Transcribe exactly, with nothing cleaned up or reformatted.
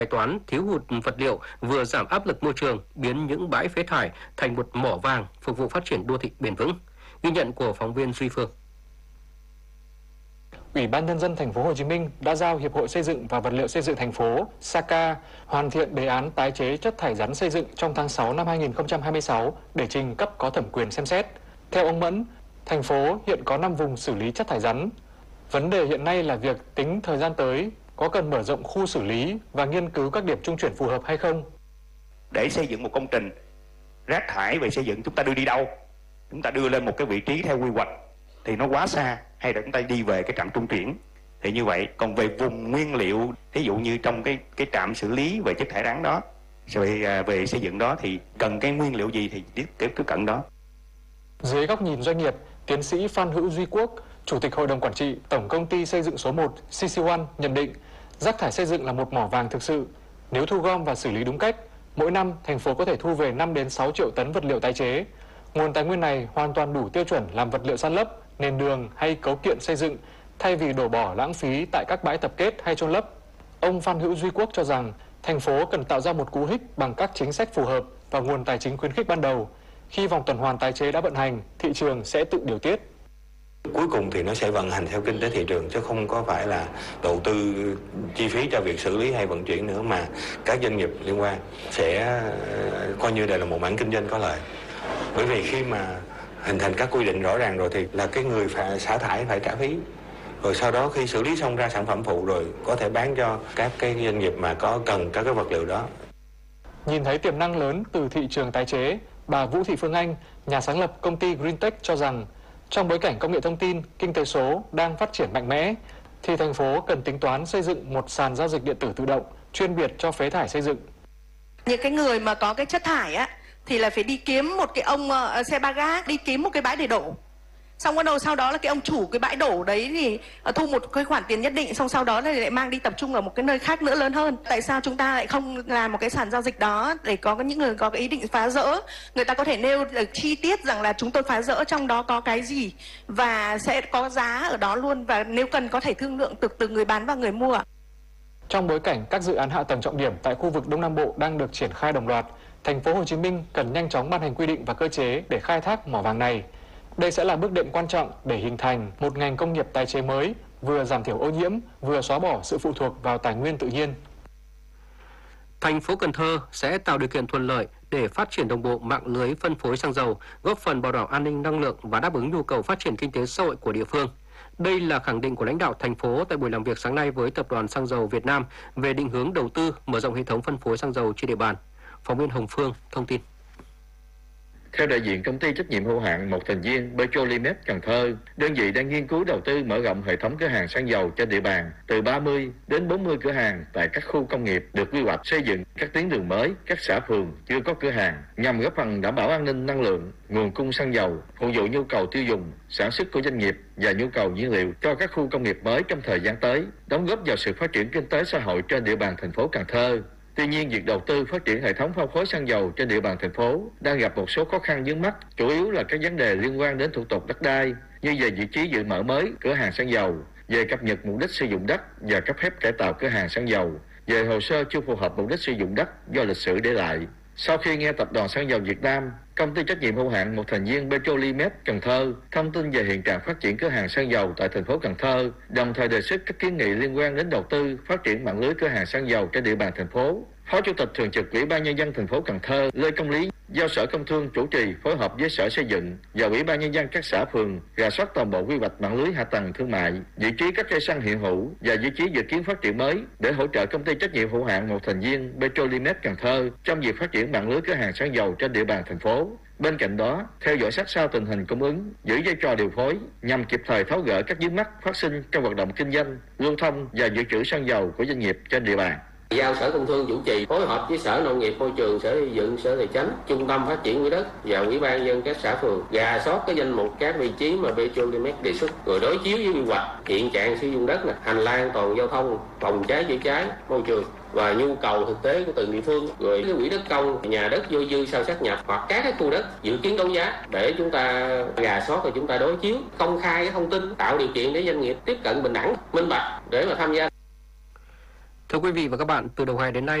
Bài toán thiếu hụt vật liệu vừa giảm áp lực môi trường, biến những bãi phế thải thành một mỏ vàng phục vụ phát triển đô thị bền vững. Ghi nhận của phóng viên Duy Phương. Ủy ban Nhân dân Thành phố Hồ Chí Minh đã giao Hiệp hội Xây dựng và Vật liệu xây dựng thành phố (ét a ca) hoàn thiện đề án tái chế chất thải rắn xây dựng trong tháng sáu năm hai nghìn không trăm hai mươi sáu để trình cấp có thẩm quyền xem xét. Theo ông Mẫn, thành phố hiện có năm vùng xử lý chất thải rắn. Vấn đề hiện nay là việc tính thời gian tới có cần mở rộng khu xử lý và nghiên cứu các điểm trung chuyển phù hợp hay không. Để xây dựng một công trình, rác thải về xây dựng chúng ta đưa đi đâu? Chúng ta đưa lên một cái vị trí theo quy hoạch thì nó quá xa, hay là chúng ta đi về cái trạm trung chuyển thì như vậy. Còn về vùng nguyên liệu, ví dụ như trong cái cái trạm xử lý về chất thải rắn đó, về về xây dựng đó thì cần cái nguyên liệu gì thì tiếp tiếp tiếp cận đó. Dưới góc nhìn doanh nghiệp, tiến sĩ Phan Hữu Duy Quốc, Chủ tịch Hội đồng Quản trị Tổng công ty Xây dựng số một xê xê một nhận định rác thải xây dựng là một mỏ vàng thực sự. Nếu thu gom và xử lý đúng cách, mỗi năm thành phố có thể thu về năm đến sáu triệu tấn vật liệu tái chế. Nguồn tài nguyên này hoàn toàn đủ tiêu chuẩn làm vật liệu san lấp, nền đường hay cấu kiện xây dựng, thay vì đổ bỏ lãng phí tại các bãi tập kết hay chôn lấp. Ông Phan Hữu Duy Quốc cho rằng thành phố cần tạo ra một cú hích bằng các chính sách phù hợp và nguồn tài chính khuyến khích ban đầu. Khi vòng tuần hoàn tái chế đã vận hành, thị trường sẽ tự điều tiết. Cuối cùng thì nó sẽ vận hành theo kinh tế thị trường, chứ không có phải là đầu tư chi phí cho việc xử lý hay vận chuyển nữa, mà các doanh nghiệp liên quan sẽ coi như đây là một mảng kinh doanh có lợi. Bởi vì khi mà hình thành các quy định rõ ràng rồi thì là cái người phải xả thải phải trả phí. Rồi sau đó khi xử lý xong ra sản phẩm phụ rồi có thể bán cho các cái doanh nghiệp mà có cần các cái vật liệu đó. Nhìn thấy tiềm năng lớn từ thị trường tái chế, bà Vũ Thị Phương Anh, nhà sáng lập công ty Greentech cho rằng trong bối cảnh công nghệ thông tin, kinh tế số đang phát triển mạnh mẽ, thì thành phố cần tính toán xây dựng một sàn giao dịch điện tử tự động chuyên biệt cho phế thải xây dựng. Những cái người mà có cái chất thải á thì là phải đi kiếm một cái ông uh, xe ba gác, đi kiếm một cái bãi để đổ. Xong bắt đầu sau đó là cái ông chủ cái bãi đổ đấy thì uh, thu một cái khoản tiền nhất định, xong sau đó là lại mang đi tập trung ở một cái nơi khác nữa lớn hơn. Tại sao chúng ta lại không làm một cái sàn giao dịch đó để có những người có cái ý định phá rỡ, người ta có thể nêu được chi tiết rằng là chúng tôi phá rỡ trong đó có cái gì và sẽ có giá ở đó luôn, và nếu cần có thể thương lượng từ từ người bán và người mua. Trong bối cảnh các dự án hạ tầng trọng điểm tại khu vực Đông Nam Bộ đang được triển khai đồng loạt, thành phố Hồ Chí Minh cần nhanh chóng ban hành quy định và cơ chế để khai thác mỏ vàng này. Đây sẽ là bước đệm quan trọng để hình thành một ngành công nghiệp tái chế mới, vừa giảm thiểu ô nhiễm, vừa xóa bỏ sự phụ thuộc vào tài nguyên tự nhiên. Thành phố Cần Thơ sẽ tạo điều kiện thuận lợi để phát triển đồng bộ mạng lưới phân phối xăng dầu, góp phần bảo đảm an ninh năng lượng và đáp ứng nhu cầu phát triển kinh tế xã hội của địa phương. Đây là khẳng định của lãnh đạo thành phố tại buổi làm việc sáng nay với Tập đoàn Xăng dầu Việt Nam về định hướng đầu tư mở rộng hệ thống phân phối xăng dầu trên địa bàn. Phóng viên Hồng Phương thông tin. Theo đại diện công ty trách nhiệm hữu hạn một thành viên Petrolimex Cần Thơ, đơn vị đang nghiên cứu đầu tư mở rộng hệ thống cửa hàng xăng dầu trên địa bàn từ ba mươi đến bốn mươi cửa hàng tại các khu công nghiệp được quy hoạch xây dựng các tuyến đường mới, các xã phường chưa có cửa hàng nhằm góp phần đảm bảo an ninh năng lượng, nguồn cung xăng dầu, phục vụ nhu cầu tiêu dùng, sản xuất của doanh nghiệp và nhu cầu nhiên liệu cho các khu công nghiệp mới trong thời gian tới, đóng góp vào sự phát triển kinh tế xã hội trên địa bàn thành phố Cần Thơ. Tuy nhiên, việc đầu tư phát triển hệ thống phân phối xăng dầu trên địa bàn thành phố đang gặp một số khó khăn vướng mắc, chủ yếu là các vấn đề liên quan đến thủ tục đất đai, như về vị trí dự mở mới cửa hàng xăng dầu, về cập nhật mục đích sử dụng đất và cấp phép cải tạo cửa hàng xăng dầu, về hồ sơ chưa phù hợp mục đích sử dụng đất do lịch sử để lại. Sau khi nghe Tập đoàn Xăng dầu Việt Nam, công ty trách nhiệm hữu hạn một thành viên Petrolimex Cần Thơ thông tin về hiện trạng phát triển cửa hàng xăng dầu tại thành phố Cần Thơ, đồng thời đề xuất các kiến nghị liên quan đến đầu tư phát triển mạng lưới cửa hàng xăng dầu trên địa bàn thành phố, Phó Chủ tịch Thường trực Ủy ban Nhân dân thành phố Cần Thơ Lê Công Lý giao Sở Công Thương chủ trì phối hợp với Sở Xây dựng và Ủy ban Nhân dân các xã phường rà soát toàn bộ quy hoạch mạng lưới hạ tầng thương mại, vị trí các cây xăng hiện hữu và vị trí dự kiến phát triển mới để hỗ trợ công ty trách nhiệm hữu hạn một thành viên Petrolimex Cần Thơ trong việc phát triển mạng lưới cửa hàng xăng dầu trên địa bàn thành phố. Bên cạnh đó, theo dõi sát sao tình hình cung ứng, giữ vai trò điều phối nhằm kịp thời tháo gỡ các vướng mắc phát sinh trong hoạt động kinh doanh, lưu thông và dự trữ xăng dầu của doanh nghiệp trên địa bàn. Giao Sở Công Thương chủ trì phối hợp với Sở Nông nghiệp Môi trường, Sở Xây dựng, Sở Tài chính, Trung tâm Phát triển Quỹ đất và Ủy ban Nhân dân các xã phường rà soát cái danh mục các vị trí mà Petrolimex đề xuất, rồi đối chiếu với quy hoạch, hiện trạng sử dụng đất, hành lang an toàn giao thông, phòng cháy chữa cháy, môi trường và nhu cầu thực tế của từng địa phương, rồi cái quỹ đất công, nhà đất vô dư sau sát nhập hoặc các cái khu đất dự kiến đấu giá để chúng ta rà soát và chúng ta đối chiếu, công khai cái thông tin, tạo điều kiện để doanh nghiệp tiếp cận bình đẳng, minh bạch để mà tham gia. Thưa quý vị và các bạn, từ đầu hè đến nay,